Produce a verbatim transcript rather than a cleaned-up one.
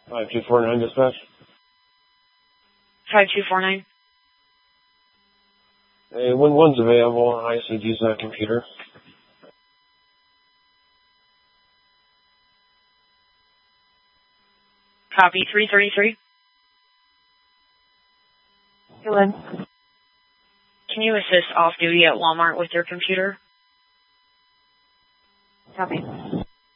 five two four nine dispatch. five two four nine. Hey, when one's available, I C D's that computer. Copy three thirty-three. Go in. Can you assist off duty at Walmart with your computer? Copy.